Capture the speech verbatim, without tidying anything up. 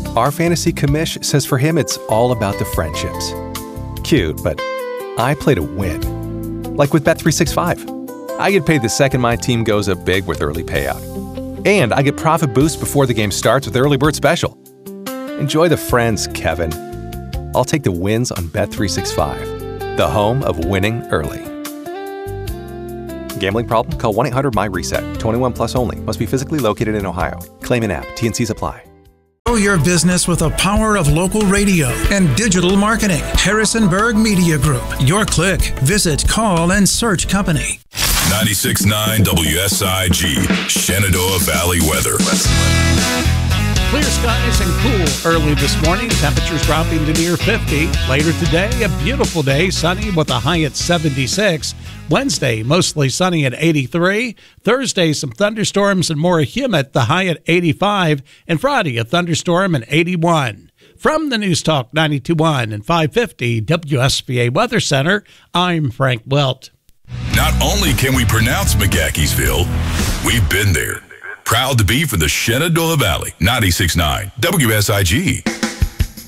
Our fantasy commish says for him it's all about the friendships. Cute, but I play to win. Like with Bet three sixty-five. I get paid the second my team goes up big with early payout. And I get profit boost before the game starts with Early Bird Special. Enjoy the friends, Kevin. I'll take the wins on Bet three sixty-five, the home of winning early. Gambling problem? Call one eight hundred M Y reset. twenty-one plus only. Must be physically located in Ohio. Claim in app. T and C's apply. Grow your business with the power of local radio and digital marketing. Harrisonburg Media Group. Your click. Visit, call, and search company. ninety-six point nine W S I G, Shenandoah Valley weather. Clear skies and cool early this morning. Temperatures dropping to near fifty. Later today, a beautiful day, sunny with a high at seventy-six. Wednesday, mostly sunny at eighty-three. Thursday, some thunderstorms and more humid, the high at eighty-five. And Friday, a thunderstorm at eighty-one. From the News Talk ninety-two point one and five fifty W S B A Weather Center, I'm Frank Wilt. Not only can we pronounce McGahkeysville, we've been there. Proud to be from the Shenandoah Valley, ninety-six point nine W S I G.